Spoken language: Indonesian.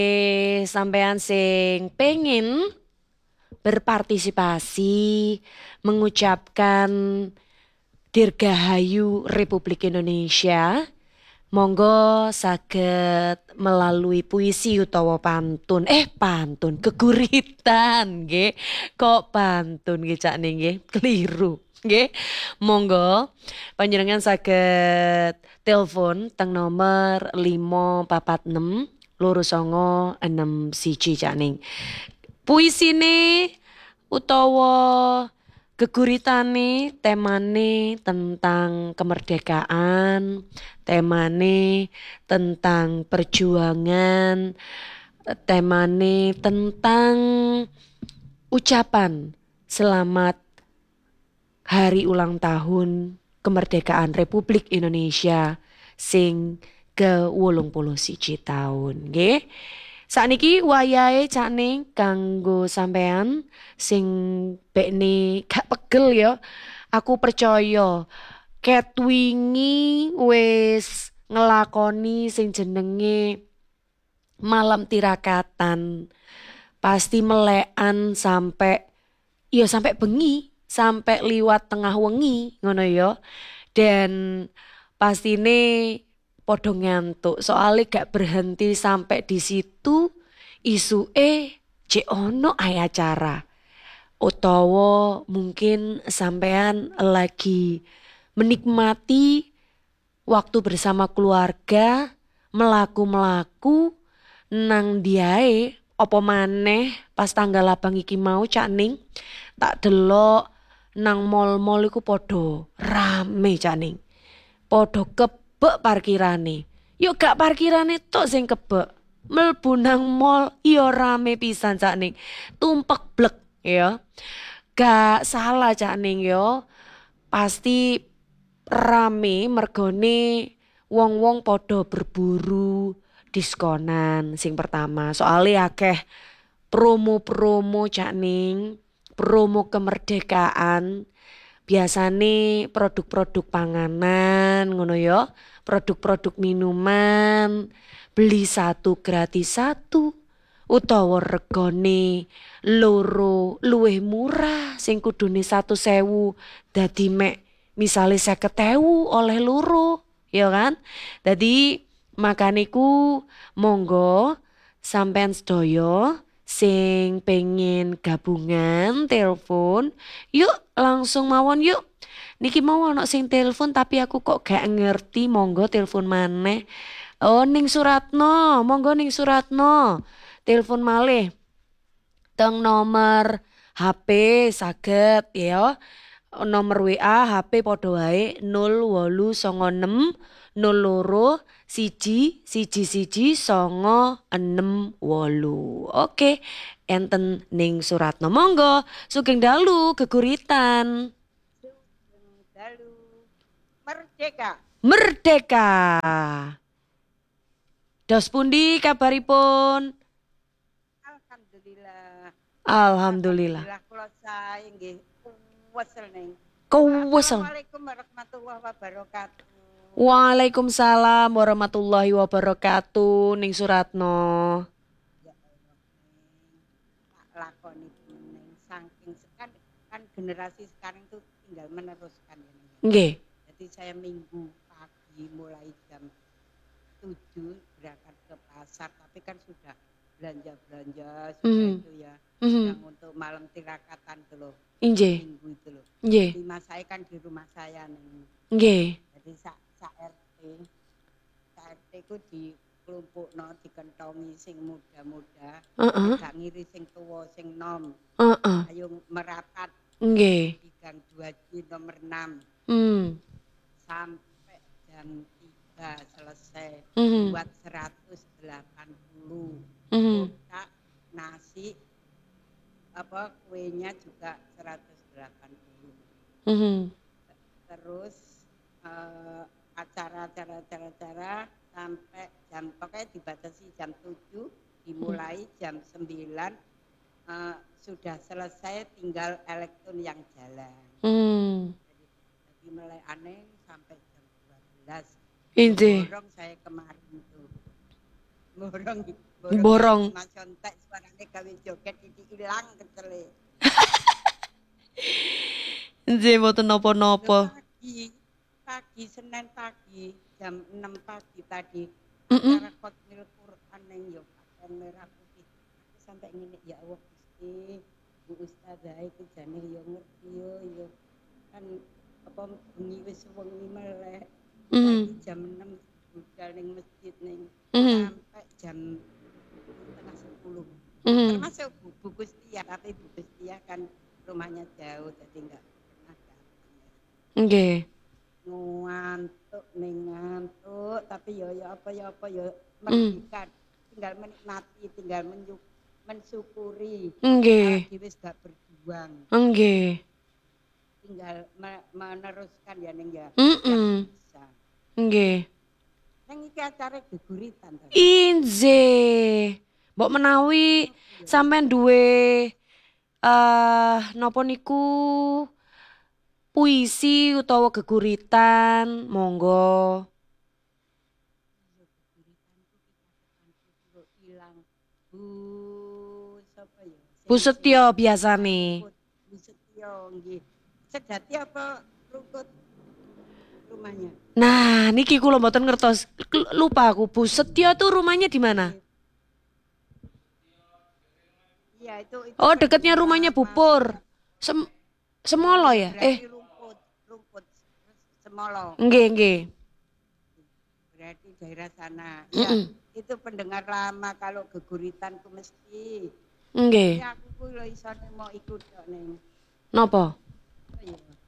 Sampean sing pengen berpartisipasi mengucapkan Dirgahayu Republik Indonesia, monggo saged melalui puisi utawa pantun. Pantun, geguritan nggih. Kok pantun nggih Cak Ning nggih, keliru. Nggih. Monggo panjenengan saged telepon teng nomor 546 loro songo 61 Cak Ning. Puisine utawa geguritane temane tentang kemerdekaan, temane tentang perjuangan, temane tentang ucapan selamat hari ulang tahun kemerdekaan Republik Indonesia sing ke-81 tahun nggih. Sakniki wayahe Cak Ning kanggo sampean sing bekne gak pegel ya. Aku percaya ket wingi wis ngelakoni sing jenenge malam tirakatan. Pasti melekan sampai bengi, sampai liwat tengah wengi ngono ya. Dan pastine podo ngantuk soalnya gak berhenti sampai di situ isuke jek ono ae acara utawa mungkin sampean lagi menikmati waktu bersama keluarga melaku-melaku nang diae apa maneh pas tanggal abang iki mau Cak Ning tak delok nang mall-mall iku podo rame Cak Ning. Podo kebek parkirane. Yuk gak parkirane tok sing kebek. Mlebu nang mall yo rame pisan Cak Ning. Tumpek blek ya. Gak salah Cak Ning yo. Pasti rame mergone wong-wong podo berburu diskonan sing pertama. Soalnya akeh promo-promo Cak Ning, promo kemerdekaan. Biasane produk-produk panganan ngono ya, produk-produk minuman, beli satu gratis satu utawa regane loro luwih murah sing kudune 100.000 dadi mek misale 50.000 oleh loro ya kan. Dadi makaniku monggo sampean sedaya sing pengen gabungan telepon yuk langsung mawon yuk. Niki mau ono sing telepon tapi aku kok gak ngerti monggo telepon maneh. Oh ning Suratno, monggo ning Suratno. Telepon malih teng nomor HP saged ya. Nomor WA HP padha wae 0896 02 1 1 1 1 9 8. Oke, enten ning Suratno. Monggo, sugeng dalu geguritan. Sugeng Dalu Merdeka. Merdeka. Dos pundi kabaripun? Alhamdulillah. Alhamdulillah. Alhamdulillah kula sae nggih wesel ning. Kewesel. Assalamualaikum warahmatullahi wabarakatuh. Waalaikumsalam warahmatullahi wabarakatuh. Ning Suratno. Ya Allah ning tak lakoni meneng saking kan generasi sekarang itu tinggal meneruskan ya ning. Nggih. Jadi saya minggu pagi mulai jam 7 berangkat ke pasar tapi kan sudah belanja-belanja sudah Mhm. itu ya Mhm. yang untuk malam tirakatan itu loh Nggih. minggu itu loh. Nggih. Lima saya kan di rumah saya nih. Nggih. Jadi RT ku di kelompok no dikentongi sing muda-muda. Heeh. Gak ngiri sing tua sing nom. Heeh. Ayo merapat Nggih. di gang 2J nomor 6 Hmm. sampai jam 3 selesai Mhm. buat 180 Mhm. kotak nasi apa kuenya juga 180 Mhm. terus acara-acara sampai jam pokoknya dibatasi jam 7 dimulai jam 9 sudah selesai tinggal elektron yang jalan Hmm. jadi mulai aneh sampai jam 12 Inggih. borong saya kemarin tuh borong Borong. Mas Contek suarane gawe joget iki ilang kecele. Nggih mboten Lho napa-napa. pagi Senin pagi jam 6 pagi tadi Heeh. acara khotmil Quran ning yo Pakaian Merah Putih. Aku sampai ngene ya Allah Gusti, Bu Ustazah iki jane yo ngerti yo kan apa bengi wis wengi melek. Saiki jam 6 budal ning masjid ning sampai jam setengah 10. Termasuk Bu Gustia, tapi Bu Gustia kan rumahnya jauh jadi enggak pernah datang ya. Nggih. Ngantuk ning ngantuk tapi ya apa merdeka tinggal menikmati tinggal mensyukuri Nggih. awake wis gak berjuang Nggih. tinggal meneruskan ya ning ya Heeh. bisa Nggih. ning iki acara geguritan to Injih. Mbok menawi sampean duwe napa niku puisi utawa geguritan, monggo. ilang Bu sapa ya Bu Setyo biasane. Bu Setyo nggih sejati apa rukut rumahnya Nah, niki kula mboten ngertos. Lupa aku. Bu Setyo tuh rumahnya di mana? iya itu Oh, dekatnya rumahnya Bu Pur. Semolo ya? berarti rumput Semolo Nggih, nggih. berarti daerah sana ya itu pendengar lama kalau geguritan ku mesti Nggih. ya aku ku lho isone mau ikut kok ning Napa? apa ya